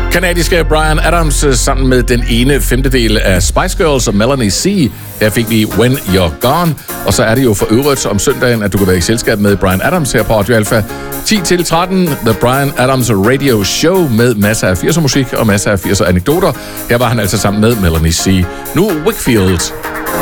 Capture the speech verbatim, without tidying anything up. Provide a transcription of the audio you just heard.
Kanadiske Bryan Adams sammen med den ene femtedel af Spice Girls og Melanie C. Der fik vi When You're Gone. Og så er det jo for øvrigt om søndagen, at du kan være i selskab med Bryan Adams her på Radio Alpha. ti til tretten, The Bryan Adams Radio Show med masser af firser musik og masser af firser anekdoter. Her var han altså sammen med Melanie C. Nu Wakefield.